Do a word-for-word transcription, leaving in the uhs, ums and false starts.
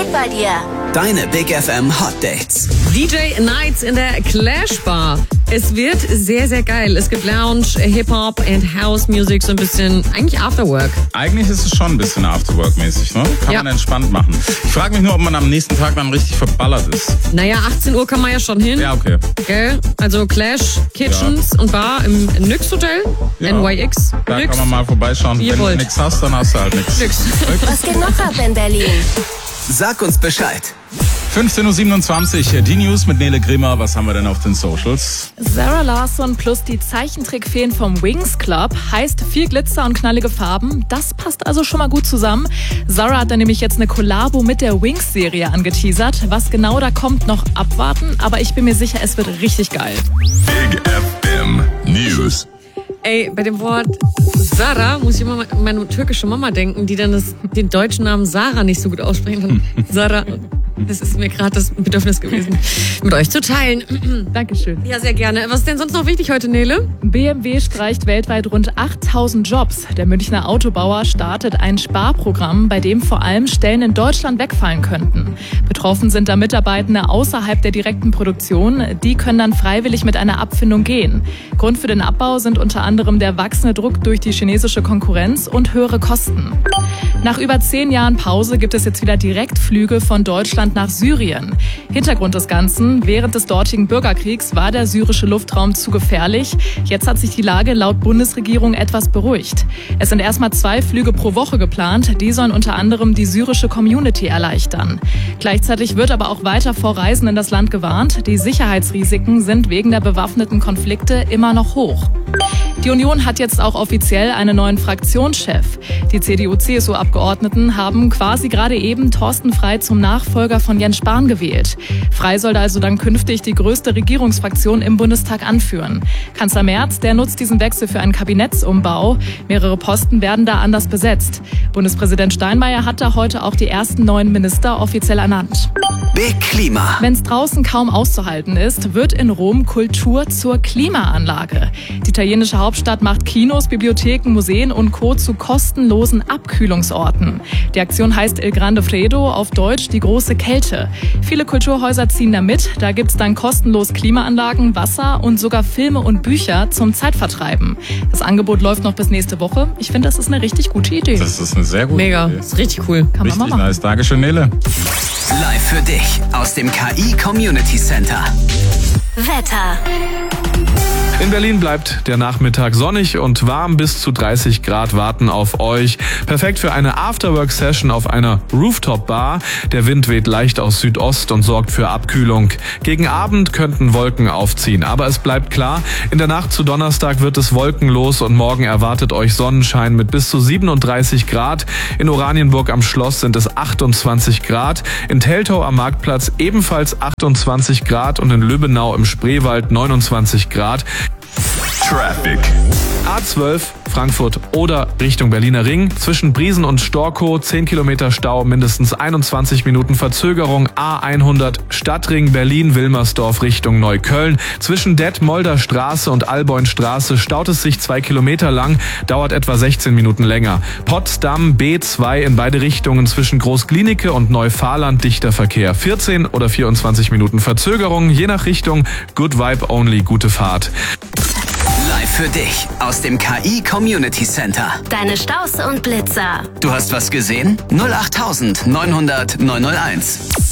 geht bei dir? Deine Big F M Hot Dates. D J Nights in der Clash Bar. Es wird sehr, sehr geil. Es gibt Lounge, Hip-Hop und House-Music, so ein bisschen, eigentlich Afterwork. Eigentlich ist es schon ein bisschen Afterwork-mäßig, ne? Kann Ja. man entspannt machen. Ich frage mich nur, ob man am nächsten Tag dann richtig verballert ist. Naja, achtzehn Uhr kann man ja schon hin. Ja, okay. Gell? Also Clash, Kitchens und Bar im Nyx Hotel. Ja. N Y X. Da Nyx. kann man mal vorbeischauen. Ihr Wenn wollt. du nichts hast, dann hast du halt nichts. Nyx. Was geht noch ab in Berlin? Sag uns Bescheid. fünfzehn Uhr siebenundzwanzig, die News mit Nele Grimmer. Was haben wir denn auf den Socials? Sarah Larsson plus die Zeichentrickfeen vom Wings Club heißt viel Glitzer und knallige Farben. Das passt also schon mal gut zusammen. Sarah hat dann nämlich jetzt eine Kollabo mit der Wings-Serie angeteasert. Was genau da kommt, noch abwarten. Aber ich bin mir sicher, es wird richtig geil. Big F M News. Ey, bei dem Wort Sarah muss ich immer an meine türkische Mama denken, die dann das, den deutschen Namen Sarah nicht so gut aussprechen kann. Sarah, das ist mir gerade das Bedürfnis gewesen, mit euch zu teilen. Dankeschön. Ja, sehr gerne. Was ist denn sonst noch wichtig heute, Nele? B M W streicht weltweit rund achttausend Jobs. Der Münchner Autobauer startet ein Sparprogramm, bei dem vor allem Stellen in Deutschland wegfallen könnten. Betroffen sind da Mitarbeitende außerhalb der direkten Produktion. Die können dann freiwillig mit einer Abfindung gehen. Grund für den Abbau sind unter anderem der wachsende Druck durch die chinesische Konkurrenz und höhere Kosten. Nach über zehn Jahren Pause gibt es jetzt wieder Direktflüge von Deutschland nach Syrien. Hintergrund des Ganzen: Während des dortigen Bürgerkriegs war der syrische Luftraum zu gefährlich. Jetzt hat sich die Lage laut Bundesregierung etwas beruhigt. Es sind erstmal zwei Flüge pro Woche geplant. Die sollen unter anderem die syrische Community erleichtern. Gleichzeitig wird aber auch weiter vor Reisen in das Land gewarnt. Die Sicherheitsrisiken sind wegen der bewaffneten Konflikte immer noch hoch. Die Union hat jetzt auch offiziell einen neuen Fraktionschef. Die C D U-C S U-Abgeordneten haben quasi gerade eben Thorsten Frey zum Nachfolger von Jens Spahn gewählt. Frey soll also dann künftig die größte Regierungsfraktion im Bundestag anführen. Kanzler Merz, der nutzt diesen Wechsel für einen Kabinettsumbau. Mehrere Posten werden da anders besetzt. Bundespräsident Steinmeier hat da heute auch die ersten neuen Minister offiziell ernannt. Big Klima. Wenn es draußen kaum auszuhalten ist, wird in Rom Kultur zur Klimaanlage. Die italienische Hauptstadt macht Kinos, Bibliotheken, Museen und Co. zu kostenlosen Abkühlungsorten. Die Aktion heißt Il Grande Freddo, auf Deutsch die große Kälte. Viele Kulturhäuser ziehen da mit. Da gibt's dann kostenlos Klimaanlagen, Wasser und sogar Filme und Bücher zum Zeitvertreiben. Das Angebot läuft noch bis nächste Woche. Ich finde, das ist eine richtig gute Idee. Das ist eine sehr gute Mega, Idee. das ist richtig cool. Kann man mal Richtig machen. nice. Dankeschön, Nele. Live für dich aus dem K I Community Center. Wetter. In Berlin bleibt der Nachmittag sonnig und warm, bis zu dreißig Grad warten auf euch. Perfekt für eine Afterwork-Session auf einer Rooftop-Bar. Der Wind weht leicht aus Südost und sorgt für Abkühlung. Gegen Abend könnten Wolken aufziehen, aber es bleibt klar, in der Nacht zu Donnerstag wird es wolkenlos und morgen erwartet euch Sonnenschein mit bis zu siebenunddreißig Grad. In Oranienburg am Schloss sind es achtundzwanzig Grad, in Teltow am Marktplatz ebenfalls achtundzwanzig Grad und in Lübbenau im Spreewald neunundzwanzig Grad. Traffic. A zwölf Frankfurt oder Richtung Berliner Ring. Zwischen Briesen und Storkow zehn Kilometer Stau, mindestens einundzwanzig Minuten Verzögerung. A hundert Stadtring Berlin-Wilmersdorf Richtung Neukölln. Zwischen Detmolder Straße und Alboin-Straße staut es sich zwei Kilometer lang, dauert etwa sechzehn Minuten länger. Potsdam B zwei in beide Richtungen zwischen Großklinike und Neufahrland dichter Verkehr. vierzehn oder vierundzwanzig Minuten Verzögerung, je nach Richtung. Good Vibe Only, gute Fahrt. Live für dich aus dem K I Community Center. Deine Staus und Blitzer. Du hast was gesehen? null acht neunhundert neunhunderteins.